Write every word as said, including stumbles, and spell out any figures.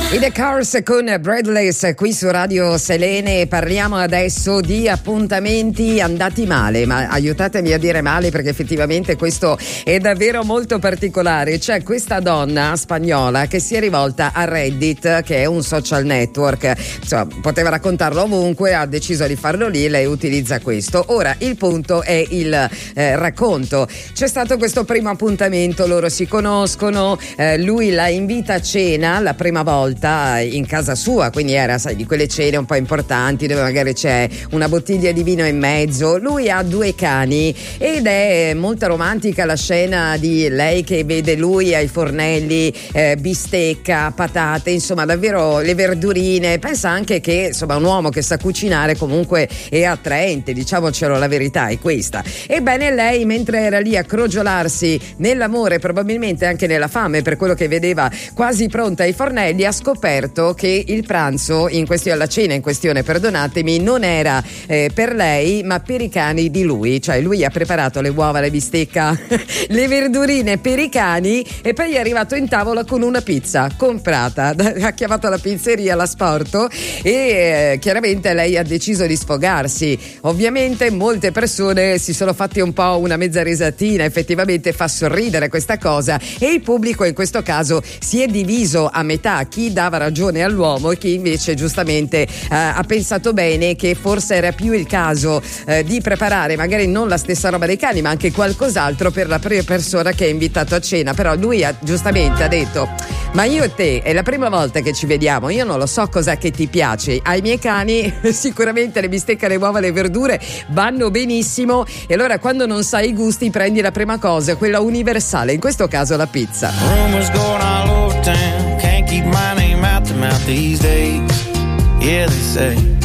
I The Cars con Breathless qui su Radio Selene. Parliamo adesso di appuntamenti andati male, ma aiutatemi a dire male perché effettivamente questo è davvero molto particolare. C'è questa donna spagnola che si è rivolta a Reddit, che è un social network, insomma, poteva raccontarlo ovunque, ha deciso di farlo lì, lei utilizza questo. Ora il punto è il eh, racconto. C'è stato questo primo appuntamento, loro si conoscono, eh, lui la invita a cena la prima volta in casa sua, quindi era, sai, di quelle cene un po' importanti dove magari c'è una bottiglia di vino in mezzo. Lui ha due cani ed è molto romantica la scena di lei che vede lui ai fornelli, eh, bistecca, patate, insomma davvero le verdurine. Pensa anche che insomma un uomo che sa cucinare comunque è attraente, diciamocelo, la verità è questa. Ebbene lei, mentre era lì a crogiolarsi nell'amore, probabilmente anche nella fame per quello che vedeva, quasi pronta ai fornelli, ha scoperto che il pranzo in questione, la cena in questione, perdonatemi, non era eh, per lei ma per i cani di lui. Cioè lui ha preparato le uova, la bistecca, le verdurine per i cani e poi è arrivato in tavola con una pizza comprata, ha chiamato la pizzeria, l'ha sporto e eh, chiaramente lei ha deciso di sfogarsi. Ovviamente molte persone si sono fatte un po' una mezza risatina, effettivamente fa sorridere questa cosa e il pubblico in questo caso si è diviso a metà, chi dava ragione all'uomo e chi invece giustamente eh, ha pensato bene che forse era più il caso eh, di preparare magari non la stessa roba dei cani ma anche qualcos'altro per la prima persona che è invitato a cena. Però lui ha, giustamente ha detto: ma io e te è la prima volta che ci vediamo, io non lo so cos'è che ti piace, ai miei cani sicuramente le bistecche, le uova, le verdure vanno benissimo e allora quando non sai i gusti prendi la prima cosa, quella universale, in questo caso la pizza. Rumors going all over town, can't keep my name out the mouth these days. Yeah, they say